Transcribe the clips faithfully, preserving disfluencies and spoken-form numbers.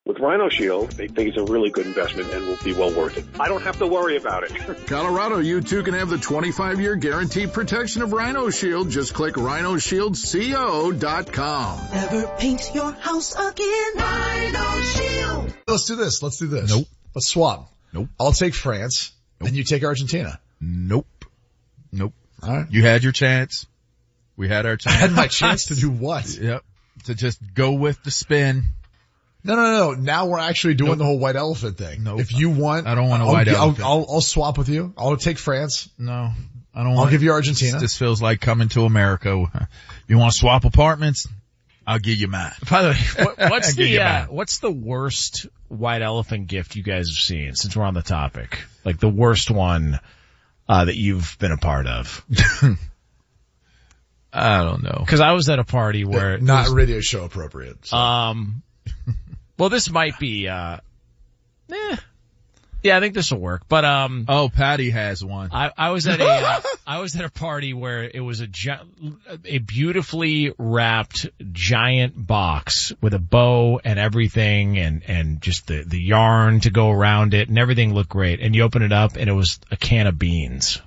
With Rhino Shield, they think it's a really good investment and will be well worth it. I don't have to worry about it. Colorado, you too can have the twenty-five year guaranteed protection of Rhino Shield. Just click rhino shield co dot com. Never paint your house again. Rhino Shield. Let's do this. Let's do this. Nope. Let's swap. Nope. I'll take France, nope. and you take Argentina. Nope. Nope. All right. You had your chance. We had our chance. I had my chance to do what? Yep. To just go with the spin. No, no, no. Now we're actually doing nope. the whole white elephant thing. Nope. If you want, I don't want a I'll, white I'll, elephant. I'll, I'll, I'll swap with you. I'll take France. No, I don't I'll want. give you Argentina. This feels like coming to America. You want to swap apartments? I'll give you mine. By the way, what, what's the uh, mine. what's the worst white elephant gift you guys have seen? Since we're on the topic, like the worst one uh that you've been a part of. I don't know. Because I was at a party where not was, radio show appropriate. So. Um, well, this might be. uh eh, Yeah, I think this will work. But um, oh, Patty has one. I, I was at a uh, I was at a party where it was a gi- a beautifully wrapped giant box with a bow and everything, and and just the the yarn to go around it, and everything looked great. And you open it up, and it was a can of beans.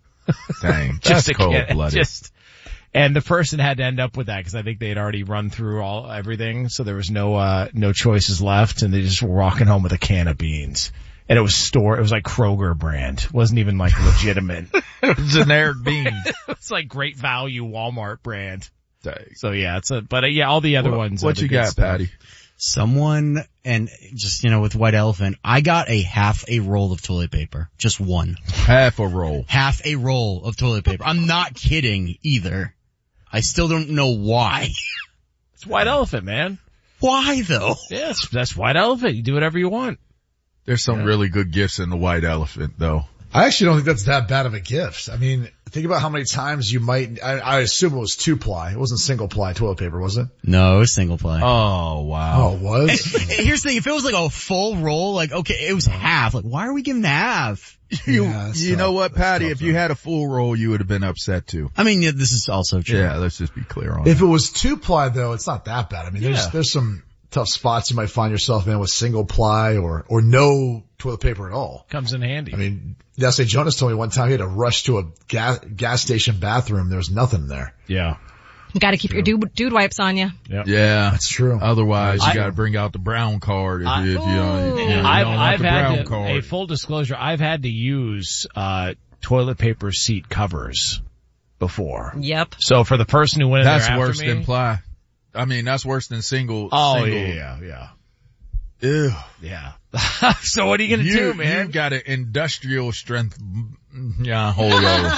Dang, just that's cold-blooded. Just, and the person had to end up with that because I think they had already run through all everything, so there was no uh no choices left, and they just were walking home with a can of beans. And it was store, it was like Kroger brand. It wasn't even like legitimate. Generic beans. It was like Great Value Walmart brand. Dang. So yeah, it's a, but uh, yeah, all the other what, ones. What you got, stuff. Patty? Someone, and just, you know, with white elephant, I got a half a roll of toilet paper. Just one. Half a roll. Half a roll of toilet paper. I'm not kidding either. I still don't know why. It's white elephant, man. Why though? Yeah, it's, that's white elephant. You do whatever you want. There's some yeah. really good gifts in the white elephant, though. I actually don't think that's that bad of a gift. I mean, think about how many times you might, I, I assume it was two ply. It wasn't single ply toilet paper, was it? No, it was single ply. Oh, wow. Oh, it was? Here's the thing. If it was like a full roll, like, okay, it was half. Like, why are we giving half? You, yeah, you tough. know what, That's Patty? tough, if you though. had a full roll, you would have been upset too. I mean, yeah, this is also true. Yeah, let's just be clear on If that. it was two ply though, it's not that bad. I mean, there's, Yeah. there's some tough spots you might find yourself in with single ply or, or no toilet paper at all. Comes in handy. I mean, Jesse Jonas told me one time he had to rush to a gas, gas station bathroom. There was nothing there. yeah. You gotta keep your dude, dude wipes on you. Yep. Yeah. That's true. Otherwise, you I- gotta bring out the brown card if, I- you, if you, don't, if you I've, don't want I've the had brown to, card. a full disclosure, I've had to use, uh, toilet paper seat covers before. Yep. So for the person who went in That's there after worse me, than ply. I mean, that's worse than single. Oh, single. yeah, yeah, Ew. yeah. So what are you gonna You, do, man? you got an industrial strength. Yeah, hold on.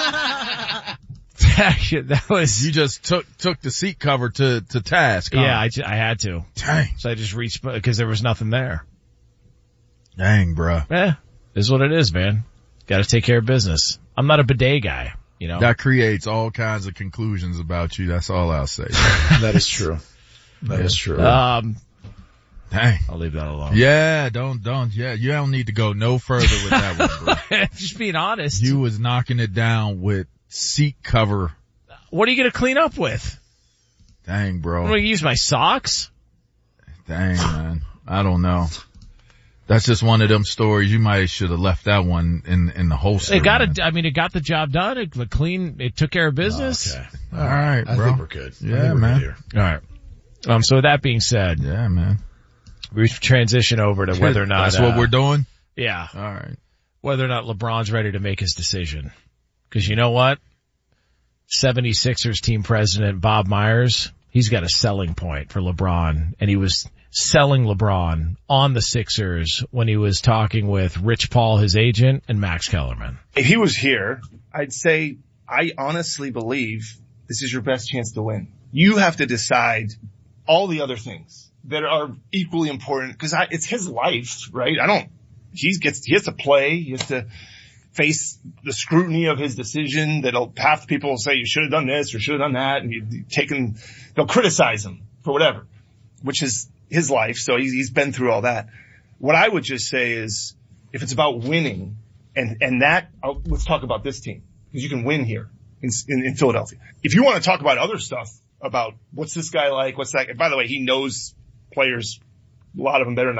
That was, You just took, took the seat cover to, to task. Huh? yeah, I, ju- I had to. Dang. So I just reached, because there was nothing there. Dang, bruh. Eh, is what it is, man. Gotta take care of business. I'm not a bidet guy, you know. That creates all kinds of conclusions about you. That's all I'll say. That is true. That is true. Um, Dang. I'll leave that alone. Yeah, don't, don't, yeah, you don't need to go no further with that one, bro. Just being honest. You was knocking it down with seat cover. What are you gonna clean up with? Dang, I'm bro. gonna use my socks? Dang, man. I don't know. That's just one of them stories. You might should have left that one in, in the holster. It got man. it, I mean, it got the job done. It was clean. It took care of business. Okay. All right, I bro. think we're good. I Yeah, think we're man. good here. All right. Um, so with that being said, Yeah, man. we transition over to whether or not, That's what uh, we're doing? yeah, All right. whether or not LeBron's ready to make his decision. Cause you know what? seventy-sixers team president Bob Myers, he's got a selling point for LeBron, and he was selling LeBron on the Sixers when he was talking with Rich Paul, his agent, and Max Kellerman. If he was here, I'd say I honestly believe this is your best chance to win. You have to decide all the other things that are equally important because it's his life, right? I don't, he gets, he has to play. He has to face the scrutiny of his decision that'll half the people will say you should have done this or should have done that. And you've taken, they'll criticize him for whatever, which is his life. So he's, he's been through all that. What I would just say is if it's about winning and, and that, I'll, let's talk about this team because you can win here in, in, in Philadelphia. If you want to talk about other stuff about what's this guy like, what's that, by the way, he knows players, a lot of them better than